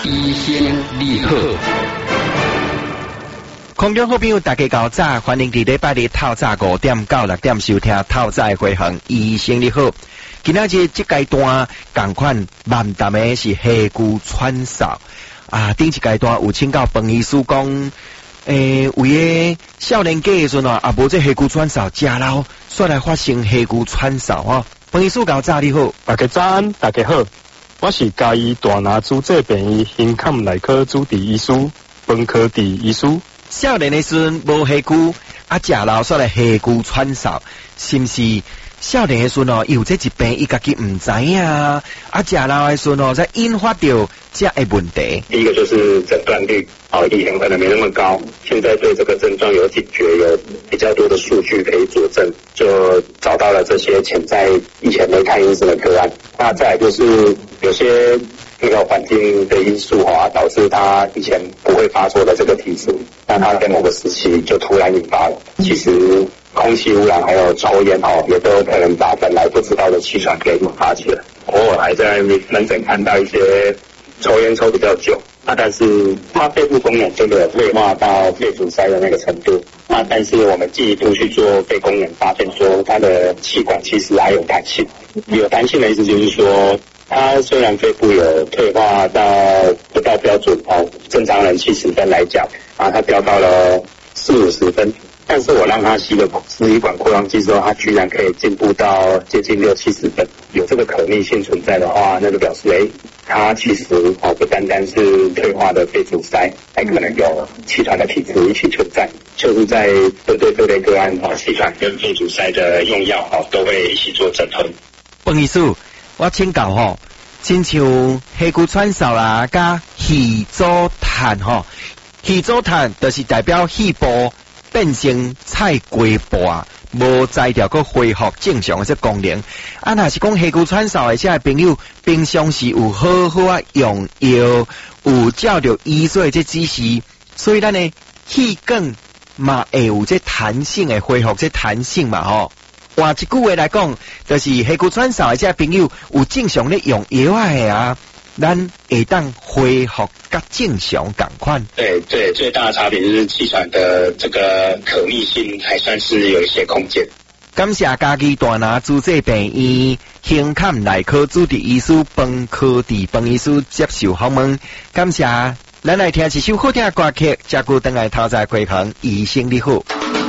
医生你好。 空中好朋友大家搞早，欢迎伫礼拜日透早5点到6点收听透早回航医生你好。今仔日这阶段同款漫谈的是下肢喘嗽啊，顶一阶段有请教彭医师讲，为个少年家的时阵啊，无这下肢喘嗽，食老煞来发生下肢喘嗽吼。彭医师搞早你好， 大家早安，大家好，我是嘉义大拿主治病院胸腔内科主治医师彭科治医师。 少年的时阵无下肢，啊食老煞来下肢喘嗽，是毋是？少年的时阵有这疾病，伊家己唔知影啊，食老的时阵才引发到这个问题。 第一个就是诊断率，以前可能没那么高，现在对这个症状有警觉，有比较多的数据可以佐证，就找到了这些潜在以前没看医生的个案。那再来就是有些那个环境的因素导致他以前不会发作的这个体质，那他在某个时期就突然引发了。其实空气污染还有抽烟也都有可能把本来不知道的气喘给引发起来。偶尔还在门诊看到一些抽烟抽比较久，但是他肺部功能真的退化到肺阻塞的那个程度。但是我们进一步去做肺功能，发现说他的气管其实还有弹性。有弹性的意思就是说，他虽然肺部有退化到不到标准正常人70分来讲他飙到了40-50分。但是我让他吸了支气管扩张剂之后，他居然可以进步到接近60-70分。有这个可逆性存在的话，那就表示他其实不单单是退化的肺阻塞，还可能有气喘的体质一起存在。就是在针对这类个案气喘跟肺阻塞的用药都会一起做整合。 彭医师，我请教亲像下肢喘嗽啦，加气阻痰气阻痰就是代表肺部变成菜龟半，无再条个恢复正常的这功能。若是讲下肢喘嗽的这朋友，平常时有好好用药，有照着医生这指示，所以咱的气管嘛会有这弹性的恢复，这弹性嘛换一句话来讲，就是下肢喘嗽的这朋友有正常咧用药啊。咱会当恢复甲正常同款。 对，最大的差别就是气喘的这个可逆性还算是有一些空间。 感谢嘉义大拿主治病院胸腔内科主治医师彭科治彭医师接受访问。感谢，咱来听一首好听的歌曲，接久等来透早开行医生你好。